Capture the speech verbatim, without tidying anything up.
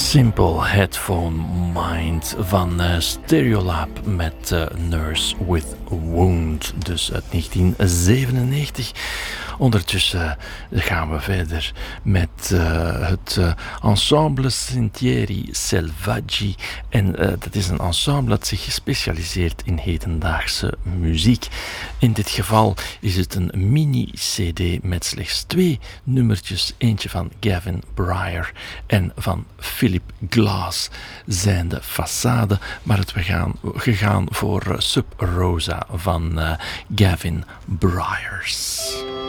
Simple Headphone Mind van uh, Stereolab met uh, Nurse with Wound, dus uit negentien zevenennegentig. Ondertussen gaan we verder met uh, het uh, ensemble Sentieri Selvaggi. En uh, dat is een ensemble dat zich specialiseert in hedendaagse muziek. In dit geval is het een mini-C D met slechts twee nummertjes. Eentje van Gavin Bryar en van Philip Glass zijn de façade. Maar het we gaan gegaan voor Sub Rosa van uh, Gavin Bryars.